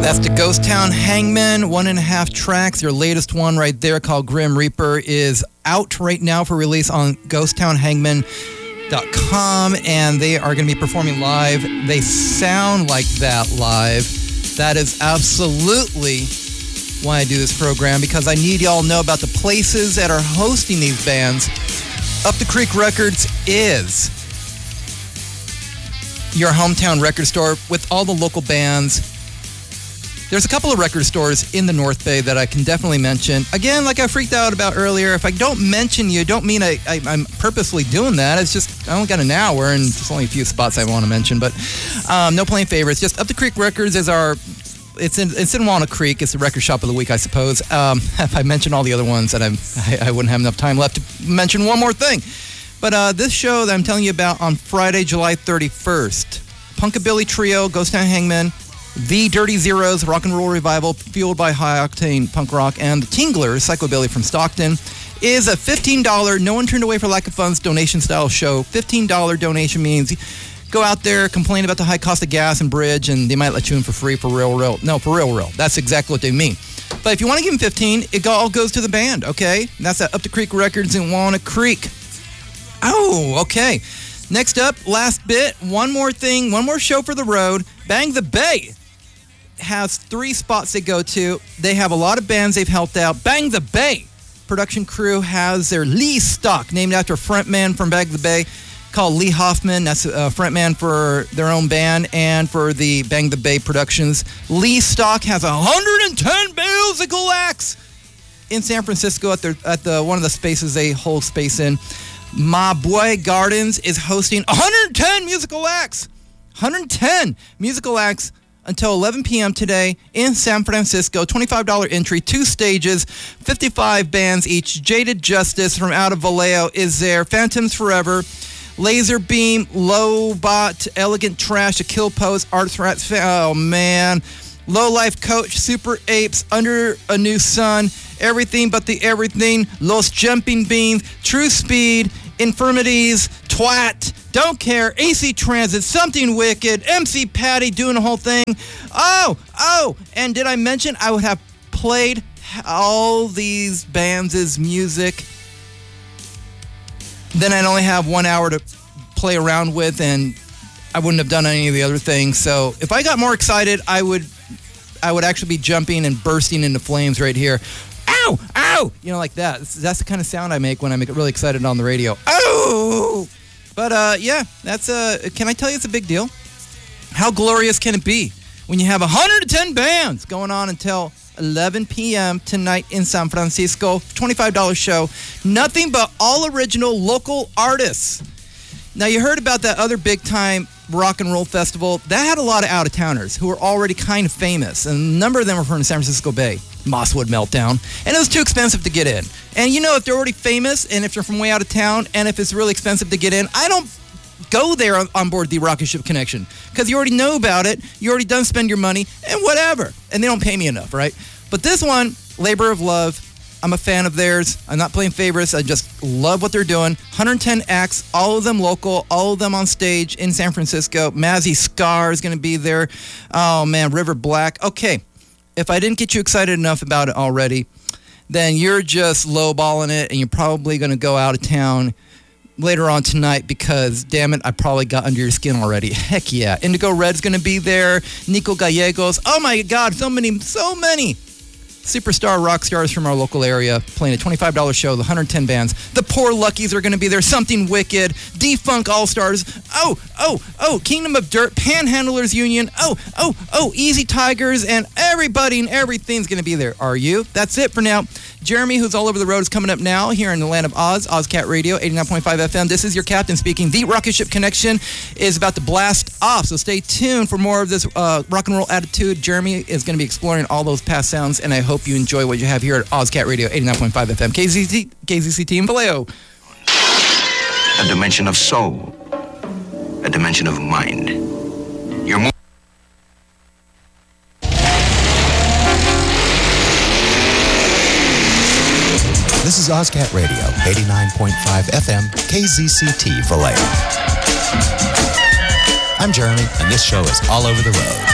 That's the Ghost Town Hangmen, 1.5 tracks. Your latest one right there called Grim Reaper is out right now for release on ghosttownhangmen.com, and they are going to be performing live. They sound like that live. That is absolutely why I do this program, because I need y'all to know about the places that are hosting these bands. Up the Creek Records is your hometown record store with all the local bands. There's a couple of record stores in the North Bay that I can definitely mention. Again, like I freaked out about earlier, if I don't mention you, don't mean I'm purposely doing that. It's just, I only got an hour and there's only a few spots I want to mention, but no playing favorites. Just Up the Creek Records is it's in Walnut Creek. It's the record shop of the week, I suppose. If I mentioned all the other ones, that I wouldn't have enough time left to mention one more thing. But this show that I'm telling you about on Friday, July 31st, Punkabilly Trio, Ghost Town Hangmen, The Dirty Zeros, Rock and Roll Revival, fueled by high-octane punk rock, and the Tinglers, Psychobilly from Stockton, is a $15, no one turned away for lack of funds, donation-style show. $15 donation means go out there, complain about the high cost of gas and bridge, and they might let you in for free for real. No, for real. That's exactly what they mean. But if you want to give them $15, it all goes to the band, okay? That's at Up the Creek Records in Walnut Creek. Oh, okay. Next up, last bit, one more thing, one more show for the road. Bang the Bay has 3 spots they go to. They have a lot of bands they've helped out. Bang the Bay production crew has their Lee Stock, named after a frontman from Bang the Bay called Lee Hoffman. That's a frontman for their own band and for the Bang the Bay Productions. Lee Stock has 110 musical acts in San Francisco at the one of the spaces they hold space in. My Boy Gardens is hosting 110 musical acts. 110 musical acts until 11 p.m. today in San Francisco. $25 entry, 2 stages, 55 bands each. Jaded Justice from out of Vallejo is there. Phantoms Forever, Laser Beam, Lowbot, Elegant Trash, The Kill Post, Arts Rats, oh man, Low Life Coach, Super Apes, Under a New Sun, Everything But the Everything, Los Jumping Beans, True Speed, Infirmities, Twat, Don't Care, AC Transit, Something Wicked, MC Patty doing the whole thing. Oh, and did I mention I would have played all these bands' music? Then I'd only have 1 hour to play around with, and I wouldn't have done any of the other things. So if I got more excited, I would actually be jumping and bursting into flames right here. Ow! Ow! You know, like that. That's the kind of sound I make when I'm really excited on the radio. Oh! But, yeah, that's can I tell you it's a big deal? How glorious can it be when you have 110 bands going on until 11 p.m. tonight in San Francisco? $25 show. Nothing but all original local artists. Now, you heard about that other big-time rock and roll festival. That had a lot of out-of-towners who were already kind of famous, and a number of them were from the San Francisco Bay. Mosswood Meltdown, and it was too expensive to get in. And you know, if they're already famous, and if they're from way out of town, and if it's really expensive to get in, I don't go there on board the Rocket Ship Connection, because you already know about it, you already done spend your money, and whatever. And they don't pay me enough, right? But this one, Labor of Love, I'm a fan of theirs. I'm not playing favorites. I just love what they're doing. 110 acts, all of them local, all of them on stage in San Francisco. Mazzy Scar is going to be there. Oh, man, River Black. Okay. If I didn't get you excited enough about it already, then you're just lowballing it, and you're probably going to go out of town later on tonight because, damn it, I probably got under your skin already. Heck yeah. Indigo Red's going to be there. Nico Gallegos. Oh, my God, so many superstar rock stars from our local area playing a $25 show, the 110 bands. The Poor Luckies are going to be there. Something Wicked. D-Funk All-Stars. Oh, Kingdom of Dirt. Panhandlers Union. Oh, Easy Tigers. And everybody and everything's going to be there. Are you? That's it for now. Jeremy, who's all over the road, is coming up now here in the land of Oz, Ozcat Radio, 89.5 FM. This is your captain speaking. The Rocket Ship Connection is about to blast off, so stay tuned for more of this rock and roll attitude. Jeremy is going to be exploring all those past sounds, and I hope you enjoy what you have here at Ozcat Radio, 89.5 FM, KZCT in Vallejo. A dimension of soul, a dimension of mind. You're more. This is Ozcat Radio, 89.5 FM, KZCT Vallejo. I'm Jeremy, and this show is all over the road.